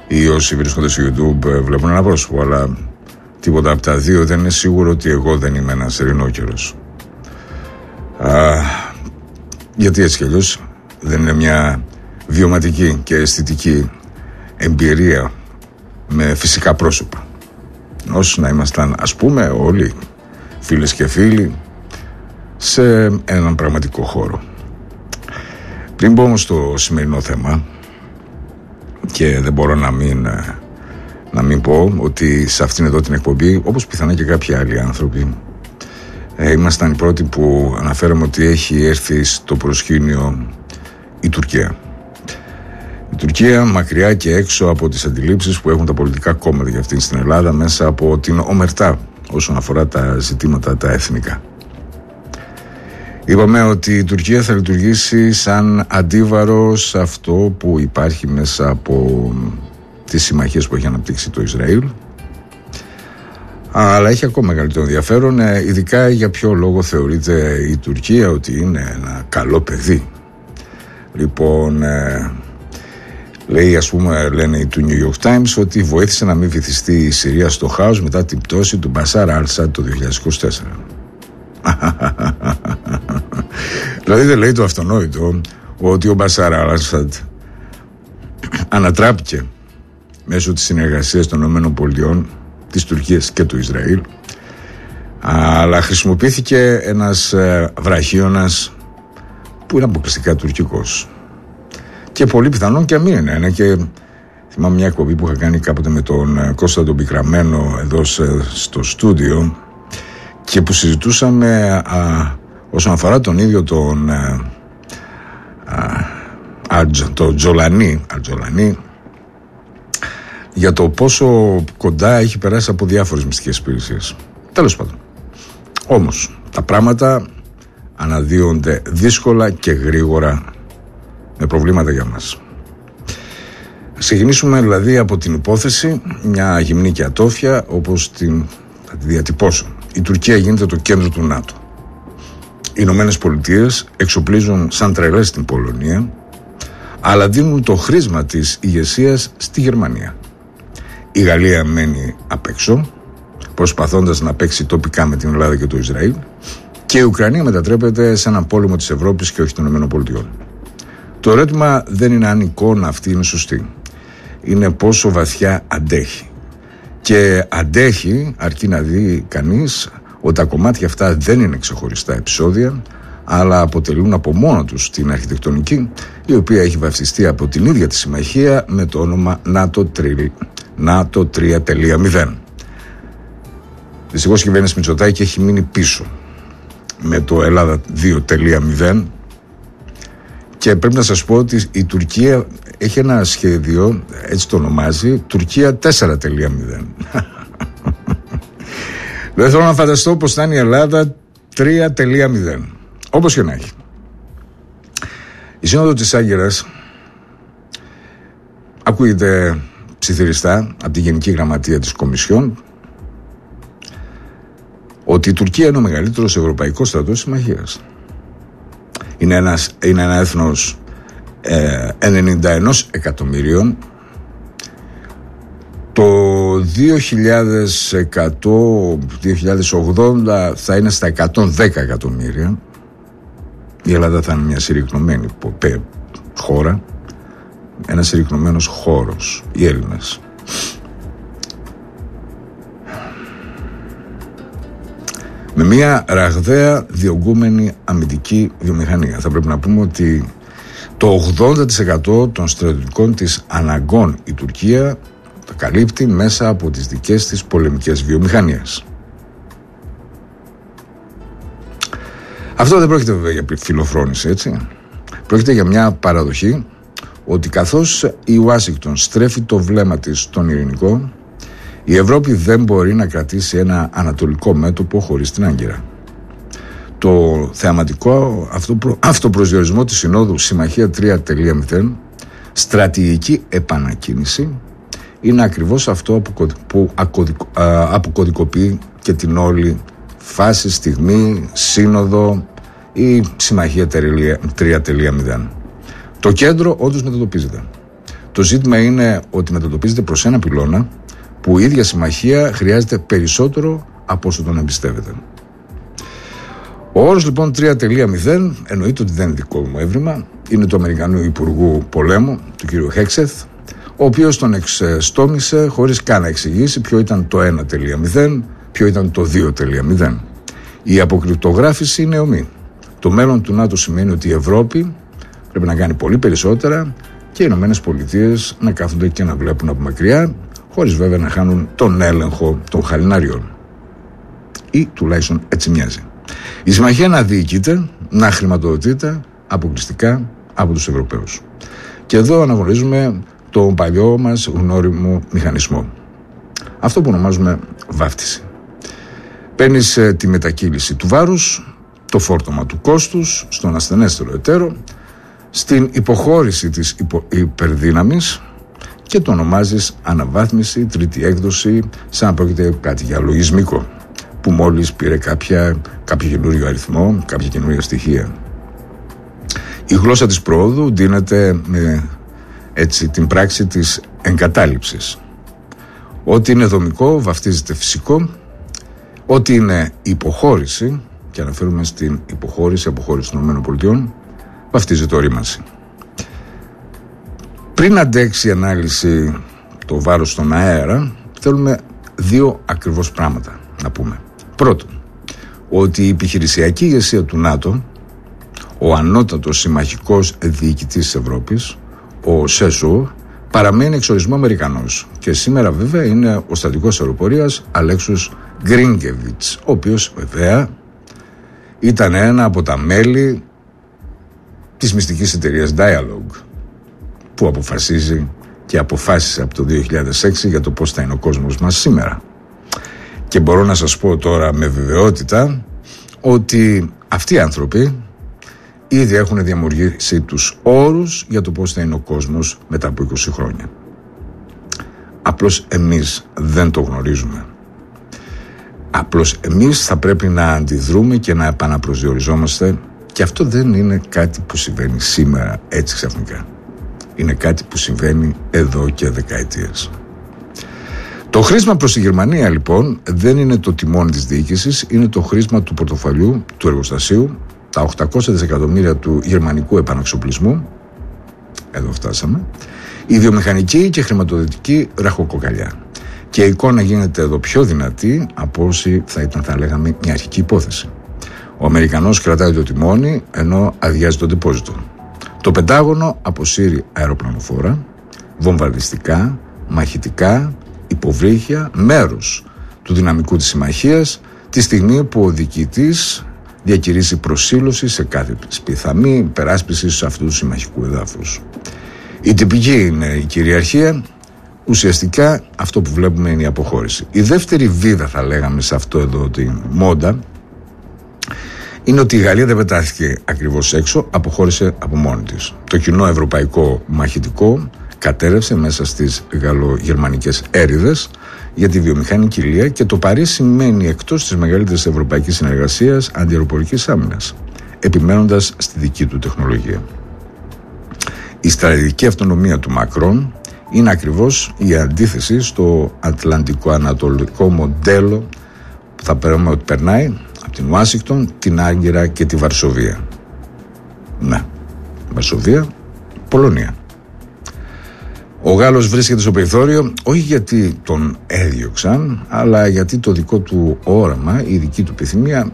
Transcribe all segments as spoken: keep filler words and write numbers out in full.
ή όσοι βρίσκονται στο YouTube βλέπουν ένα πρόσωπο, αλλά τίποτα από τα δύο δεν είναι σίγουρο ότι εγώ δεν είμαι ένας ρινόκερος. Α, γιατί έτσι κι αλλιώς δεν είναι μια βιωματική και αισθητική εμπειρία με φυσικά πρόσωπα. Όσο να ήμασταν, ας πούμε, όλοι φίλες και φίλοι σε έναν πραγματικό χώρο. Πριν πω όμως στο σημερινό θέμα, και δεν μπορώ να μην, να μην πω ότι σε αυτήν εδώ την εκπομπή, όπως πιθανά και κάποιοι άλλοι άνθρωποι, ε, ήμασταν οι πρώτοι που αναφέραμε ότι έχει έρθει στο προσκήνιο η Τουρκία. Η Τουρκία μακριά και έξω από τις αντιλήψεις που έχουν τα πολιτικά κόμματα για αυτήν στην Ελλάδα, μέσα από την ομερτά όσον αφορά τα ζητήματα τα εθνικά. Είπαμε ότι η Τουρκία θα λειτουργήσει σαν αντίβαρο σε αυτό που υπάρχει μέσα από τις συμμαχίες που έχει αναπτύξει το Ισραήλ, αλλά έχει ακόμα μεγαλύτερο ενδιαφέρον, ειδικά για ποιο λόγο θεωρείται η Τουρκία ότι είναι ένα καλό παιδί. Λοιπόν, λέει, ας πούμε, λένε οι του New York Times ότι βοήθησε να μην βυθιστεί η Συρία στο χάος μετά την πτώση του Μπασάρ Αλ-Ασάντ το δύο χιλιάδες είκοσι τέσσερα. Δηλαδή δεν λέει το αυτονόητο ότι ο Μπασάρ Αλ-Ασάντ ανατράπηκε μέσω της συνεργασίας των ΗΠΑ, της Τουρκίας και του Ισραήλ, αλλά χρησιμοποιήθηκε ένας βραχίωνας που είναι αποκλειστικά τουρκικός και πολύ πιθανόν και μην είναι, είναι και θυμάμαι μια εκπομπή που είχα κάνει κάποτε με τον Κώστα τον Πικραμένο εδώ στο στούντιο και που συζητούσαμε α, όσον αφορά τον ίδιο τον α, α, το Τζολανί, Ατζολανί, για το πόσο κοντά έχει περάσει από διάφορες μυστικές υπηρεσίες. Τέλος πάντων, όμως τα πράγματα αναδύονται δύσκολα και γρήγορα, με προβλήματα για μας. Ξεκινήσουμε δηλαδή από την υπόθεση, μια γυμνή και ατόφια, όπως την, θα τη διατυπώσω. Η Τουρκία γίνεται το κέντρο του ΝΑΤΟ. Οι Ηνωμένες Πολιτείες εξοπλίζουν σαν τρελές την Πολωνία, αλλά δίνουν το χρήσμα της ηγεσίας στη Γερμανία. Η Γαλλία μένει απ' έξω, προσπαθώντας να παίξει τοπικά με την Ελλάδα και το Ισραήλ, και η Ουκρανία μετατρέπεται σε έναν πόλεμο της Ευρώπης και όχι των ΗΠΑ. Το ερώτημα δεν είναι αν η εικόνα αυτή είναι σωστή. Είναι πόσο βαθιά αντέχει. Και αντέχει αρκεί να δει κανείς ότι τα κομμάτια αυτά δεν είναι ξεχωριστά επεισόδια, αλλά αποτελούν από μόνο τους την αρχιτεκτονική, η οποία έχει βαφτιστεί από την ίδια τη συμμαχία με το όνομα ΝΑΤΟ τρία τελεία μηδέν. Δυστυχώς η κυβέρνηση Μητσοτάκη έχει μείνει πίσω με το Ελλάδα δύο τελεία μηδέν και πρέπει να σας πω ότι η Τουρκία έχει ένα σχέδιο, έτσι το ονομάζει, Τουρκία τέσσερα τελεία μηδέν. Δεν θέλω να φανταστώ πως θα είναι η Ελλάδα τρία τελεία μηδέν. Όπως και να έχει. Η Σύνοδο της Άγκυρας ακούγεται ψιθυριστά από τη Γενική Γραμματεία της Κομισιόν ότι η Τουρκία είναι ο μεγαλύτερος ευρωπαϊκός στρατός συμμαχίας. Είναι, ένας, είναι ένα έθνος ε, ενενήντα ένα εκατομμυρίων. Το δύο χιλιάδες εκατό, δύο χιλιάδες ογδόντα θα είναι στα εκατόν δέκα εκατομμύρια. Η Ελλάδα θα είναι μια συρρυκνωμένη χώρα, ένας συρρυκνωμένος χώρος, οι Έλληνες. Με μια ραγδαία διωγγούμενη αμυντική βιομηχανία. Θα πρέπει να πούμε ότι το ογδόντα τοις εκατό των στρατιωτικών της αναγκών η Τουρκία τα καλύπτει μέσα από τις δικές της πολεμικές βιομηχανίες. Αυτό δεν πρόκειται βέβαια για φιλοφρόνηση, έτσι. Πρόκειται για μια παραδοχή ότι καθώς η Ουάσιγκτον στρέφει το βλέμμα της στον ειρηνικό, η Ευρώπη δεν μπορεί να κρατήσει ένα ανατολικό μέτωπο χωρίς την Άγκυρα. Το θεαματικό αυτοπροσδιορισμό της Συνόδου Συμμαχία τρία τελεία μηδέν, στρατηγική επανακίνηση, είναι ακριβώς αυτό που αποκωδικοποιεί και την όλη φάση, στιγμή, σύνοδο ή Συμμαχία τρία τελεία μηδέν. Το κέντρο όντως μετατοπίζεται. Το ζήτημα είναι ότι μετατοπίζεται προς ένα πυλώνα που η ίδια συμμαχία χρειάζεται περισσότερο από όσο τον εμπιστεύεται. Ο όρος λοιπόν τρία κόμμα μηδέν εννοείται ότι δεν είναι δικό μου έβριμα, είναι του Αμερικανού Υπουργού Πολέμου, του κ. Χέξεθ, ο οποίος τον εξστόμησε χωρίς καν να εξηγήσει ποιο ήταν το ένα κόμμα μηδέν, ποιο ήταν το δύο κόμμα μηδέν. Η αποκρυπτογράφηση είναι ομή. Το μέλλον του ΝΑΤΟ σημαίνει ότι η Ευρώπη πρέπει να κάνει πολύ περισσότερα και οι Ηνωμένες Πολιτείες να κάθονται και να βλέπουν από μακριά, χωρίς βέβαια να χάνουν τον έλεγχο των χαλινάριων. Ή τουλάχιστον έτσι μοιάζει. Η συμμαχία να διοικείται, να χρηματοδοτείται αποκλειστικά από τους Ευρωπαίους. Και εδώ αναγνωρίζουμε τον παλιό μας γνώριμο μηχανισμό. Αυτό που ονομάζουμε βάφτιση. Παίρνεις ε, τη μετακύληση του βάρους, το φόρτωμα του κόστους στον ασθενέστερο εταίρο, στην υποχώρηση της υπο, υπερδύναμης και το ονομάζεις αναβάθμιση, τρίτη έκδοση, σαν να πρόκειται κάτι για λογισμικό, που μόλις πήρε κάποια, κάποιο καινούριο αριθμό, κάποια καινούρια στοιχεία. Η γλώσσα της προόδου δίνεται με έτσι την πράξη της εγκατάλειψης. Ό,τι είναι δομικό βαφτίζεται φυσικό, ό,τι είναι υποχώρηση, και αναφέρουμε στην υποχώρηση, αποχώρηση των ΗΠΑ, βαφτίζεται ορίμανση. Πριν αντέξει η ανάλυση το βάρος στον αέρα, θέλουμε δύο ακριβώς πράγματα να πούμε. Πρώτον, ότι η επιχειρησιακή ηγεσία του ΝΑΤΟ, ο ανώτατος συμμαχικός διοικητής της Ευρώπης, ο ΣΕΣΟ, παραμένει εξορισμό Αμερικανός και σήμερα βέβαια είναι ο στρατηγός αεροπορίας Αλέξος Γκρίνκεβιτς, ο οποίος βέβαια ήταν ένα από τα μέλη της μυστικής εταιρείας Dialogue, που αποφασίζει και αποφάσισε από το δύο χιλιάδες έξι για το πώς θα είναι ο κόσμος μας σήμερα. Και μπορώ να σας πω τώρα με βεβαιότητα ότι αυτοί οι άνθρωποι ήδη έχουν διαμορφώσει τους όρους για το πώς θα είναι ο κόσμος μετά από είκοσι χρόνια. Απλώς εμείς δεν το γνωρίζουμε. Απλώς εμείς θα πρέπει να αντιδρούμε και να επαναπροσδιοριζόμαστε, και αυτό δεν είναι κάτι που συμβαίνει σήμερα έτσι ξαφνικά. Είναι κάτι που συμβαίνει εδώ και δεκαετίες. Το χρήσμα προς τη Γερμανία λοιπόν δεν είναι το τιμόνι της διοίκησης, είναι το χρήσμα του πορτοφαλιού, του εργοστασίου, τα οκτακόσια δισεκατομμύρια του γερμανικού επαναξοπλισμού, εδώ φτάσαμε, η βιομηχανική και χρηματοδοτική ραχοκοκαλιά. Και η εικόνα γίνεται εδώ πιο δυνατή από όσοι θα ήταν, θα λέγαμε, μια αρχική υπόθεση. Ο Αμερικανός κρατάει το τιμόνι ενώ αδειάζει το ντεπόζιτο. Το Πεντάγωνο αποσύρει αεροπλανοφόρα, βομβαρδιστικά, μαχητικά, υποβρύχια, μέρος του δυναμικού της συμμαχίας, τη στιγμή που ο διοικητής διακηρύσει προσήλωση σε κάθε πιθανή υπεράσπιση σε αυτού του συμμαχικού εδάφους. Η τυπική είναι η κυριαρχία, ουσιαστικά αυτό που βλέπουμε είναι η αποχώρηση. Η δεύτερη βίδα, θα λέγαμε, σε αυτό εδώ τη μόντα, είναι ότι η Γαλλία δεν πετάθηκε ακριβώς έξω, αποχώρησε από μόνη της. Το κοινό ευρωπαϊκό μαχητικό κατέρευσε μέσα στις γαλλογερμανικές έρηδες για τη βιομηχανική κοιλία και το Παρίσι μένει εκτός της μεγαλύτερης ευρωπαϊκής συνεργασίας αντιαεροπορικής άμυνας, επιμένοντας στη δική του τεχνολογία. Η στρατηγική αυτονομία του Μακρόν είναι ακριβώς η αντίθεση στο ατλαντικό-ανατολικό μοντέλο που θα περνάμε ότι περνάει από την Ουάσιγκτον, την Άγκυρα και τη Βαρσοβία. Ναι, Βαρσοβία, Πολωνία. Ο Γάλλος βρίσκεται στο περιθώριο όχι γιατί τον έδιωξαν, αλλά γιατί το δικό του όραμα, η δική του επιθυμία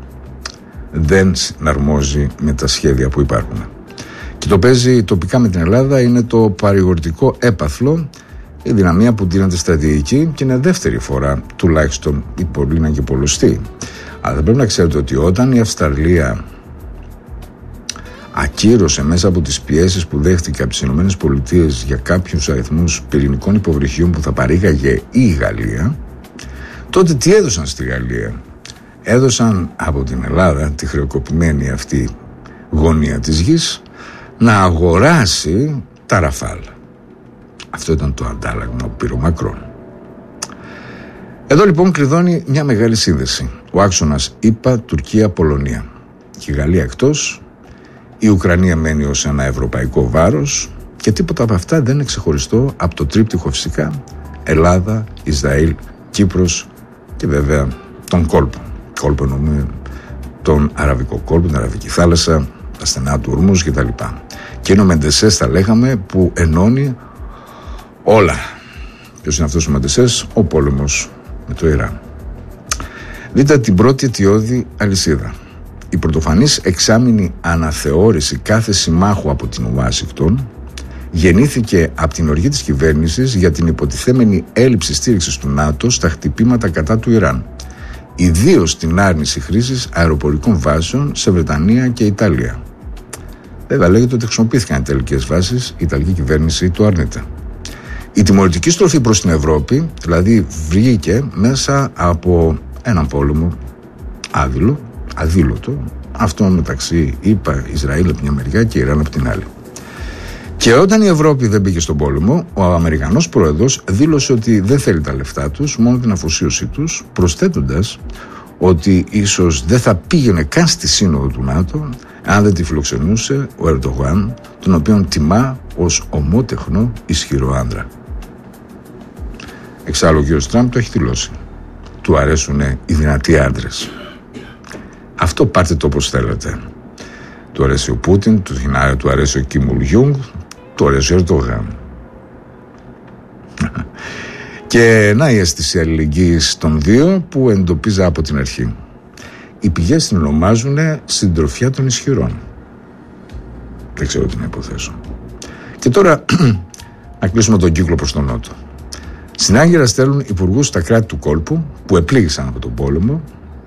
δεν συναρμόζει με τα σχέδια που υπάρχουν. Και το παίζει τοπικά με την Ελλάδα, είναι το παρηγορητικό έπαθλο, η δυναμία που δίνεται στρατηγική και είναι δεύτερη φορά τουλάχιστον η πολύ να και πολλωστή. Αλλά θα πρέπει να ξέρετε ότι όταν η Αυστραλία ακύρωσε μέσα από τις πιέσεις που δέχτηκε από τις ΗΠΑ για κάποιους αριθμούς πυρηνικών υποβρυχίων που θα παρήγαγε η Γαλλία, τότε τι έδωσαν στη Γαλλία? Έδωσαν από την Ελλάδα τη χρεοκοπημένη αυτή γωνία της γης να αγοράσει τα Ραφάλ. Αυτό ήταν το αντάλλαγμα που πήρε ο Μακρόν. Εδώ λοιπόν κλειδώνει μια μεγάλη σύνδεση. Ο άξονας ΗΠΑ, Τουρκία, Πολωνία. Και η Γαλλία εκτός, η Ουκρανία μένει ως ένα ευρωπαϊκό βάρος Και τίποτα από αυτά δεν είναι ξεχωριστό από το τρίπτυχο φυσικά Ελλάδα, Ισραήλ, Κύπρος και βέβαια τον κόλπο. Κόλπο εννοούμε τον Αραβικό κόλπο, την Αραβική θάλασσα, τα στενά του Ορμούς κτλ. Και είναι ο Μεντεσές, θα λέγαμε, που ενώνει όλα. Ποιος είναι αυτός ο Μεντεσές? Ο πόλεμος με το Ιράν. Δείτε την πρώτη αιτιώδη αλυσίδα. Η πρωτοφανής εξάμηνη αναθεώρηση κάθε συμμάχου από την Ουάσιγκτον γεννήθηκε από την οργή της κυβέρνησης για την υποτιθέμενη έλλειψη στήριξης του ΝΑΤΟ στα χτυπήματα κατά του Ιράν, ιδίως την άρνηση χρήσης αεροπορικών βάσεων σε Βρετανία και Ιταλία. Βέβαια λέγεται ότι χρησιμοποιήθηκαν οι τελικές βάσεις, η Ιταλική κυβέρνηση το αρνείται. Η τιμωρητική στροφή προς την Ευρώπη δηλαδή βγήκε μέσα από έναν πόλεμο άδειλο, αδήλωτο, αυτό μεταξύ ΗΠΑ, Ισραήλ από μια μεριά και Ιράν από την άλλη. Και όταν η Ευρώπη δεν μπήκε στον πόλεμο, ο Αμερικανός πρόεδρος δήλωσε ότι δεν θέλει τα λεφτά τους, μόνο την αφοσίωσή τους, προσθέτοντας ότι ίσως δεν θα πήγαινε καν στη σύνοδο του ΝΑΤΟ αν δεν τη φιλοξενούσε ο Ερντογάν, τον οποίον τιμά ως ομότεχνο ισχυρό άντρα. Εξάλλου ο κ. Τραμπ το έχει δηλώσει. Του αρέσουν οι δυνατοί άντρες. Αυτό πάρτε το όπως θέλετε. Του αρέσει ο Πούτιν, του αρέσει ο Κιμ Ιλ Γιούγκ, του αρέσει ο Ερντογάν. Και να η αίσθηση αλληλεγγύης των δύο που εντοπίζα από την αρχή. Οι πηγές την ονομάζουν συντροφιά των ισχυρών. Δεν ξέρω τι να υποθέσω. Και τώρα να κλείσουμε τον κύκλο προς τον Νότο. Στην Άγκυρα στέλνουν υπουργούς στα κράτη του κόλπου που επλήγησαν από τον πόλεμο: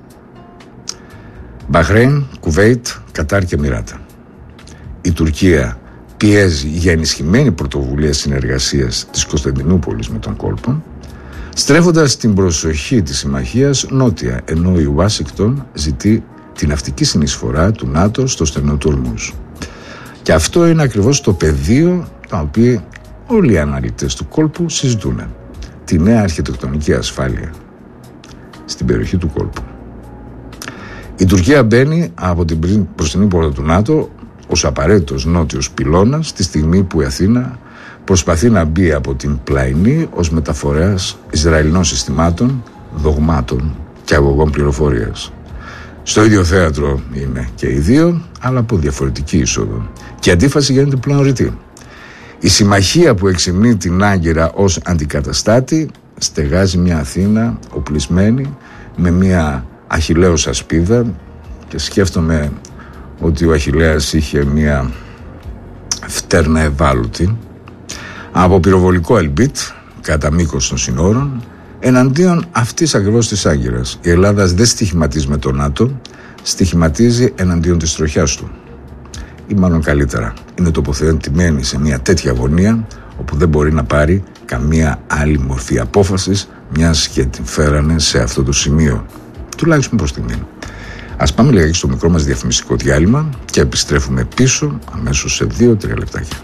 Μπαχρέιν, Κουβέιτ, Κατάρ και Εμιράτα. Η Τουρκία πιέζει για ενισχυμένη πρωτοβουλία συνεργασίας της Κωνσταντινούπολης με τον κόλπο, στρέφοντας την προσοχή της συμμαχίας νότια, ενώ η Ουάσιγκτον ζητεί την ναυτική συνεισφορά του ΝΑΤΟ στο στενό του Ορμούς. Και αυτό είναι ακριβώς το πεδίο το οποίο όλοι οι αναλυτές του κόλπου συζητούν. Τη νέα αρχιτεκτονική ασφάλεια στην περιοχή του κόλπου. Η Τουρκία μπαίνει από την μπροστινή πόρτα του ΝΑΤΟ ως απαραίτητος νότιος πυλώνας τη στιγμή που η Αθήνα προσπαθεί να μπει από την πλαϊνή ως μεταφορέας Ισραηλινών συστημάτων, δογμάτων και αγωγών πληροφορίας. Στο ίδιο θέατρο είναι και οι δύο, αλλά από διαφορετική είσοδο. Και η αντίφαση γίνεται πλέον ρητή. Η συμμαχία που εξυμνεί την Άγκυρα ως αντικαταστάτη στεγάζει μια Αθήνα οπλισμένη με μια Αχιλλέως ασπίδα, και σκέφτομαι ότι ο Αχιλλέας είχε μια φτέρνα ευάλωτη από πυροβολικό ελμπίτ κατά μήκος των συνόρων εναντίον αυτής ακριβώς της Άγκυρας. Η Ελλάδα δεν στοιχηματίζει με το ΝΑΤΟ, στοιχηματίζει εναντίον της τροχιάς του. Ή μάλλον καλύτερα, είναι τοποθετημένη σε μια τέτοια αγωνία όπου δεν μπορεί να πάρει καμία άλλη μορφή απόφασης, μιας και την φέρανε σε αυτό το σημείο, τουλάχιστον προς στιγμή. Ας πάμε λίγα στο μικρό μας διαφημιστικό διάλειμμα και επιστρέφουμε πίσω αμέσως σε δύο τρία λεπτάκια.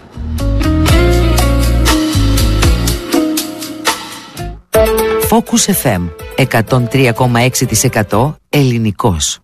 Focus εφ εμ εκατόν τρία κόμμα έξι τοις εκατό ελληνικός.